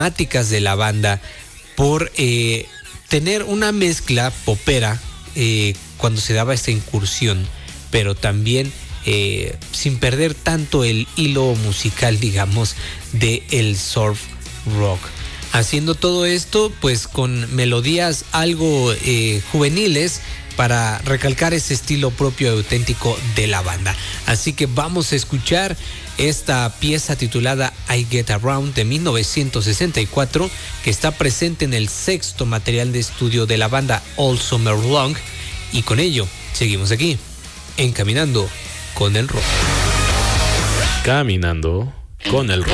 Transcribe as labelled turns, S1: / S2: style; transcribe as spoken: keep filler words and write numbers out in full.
S1: temáticas de la banda por eh, tener una mezcla popera eh, cuando se daba esta incursión, pero también eh, sin perder tanto el hilo musical, digamos, de el surf rock. Haciendo todo esto pues con melodías algo eh, juveniles para recalcar ese estilo propio y auténtico de la banda. Así que vamos a escuchar esta pieza titulada I Get Around de mil novecientos sesenta y cuatro, que está presente en el sexto material de estudio de la banda All Summer Long, y con ello seguimos aquí en Caminando con el Rock.
S2: Caminando con el Rock.